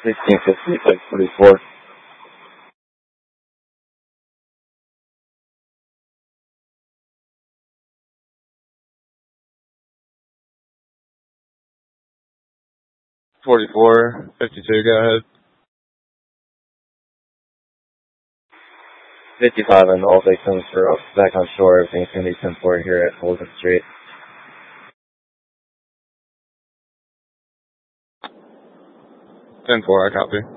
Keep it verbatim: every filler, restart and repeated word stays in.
sixteen fifty, six forty-four. forty-four, fifty-two, go ahead. fifty-five and all victims for back on shore. Everything's going to be ten four here at Holden Street. ten four, I copy.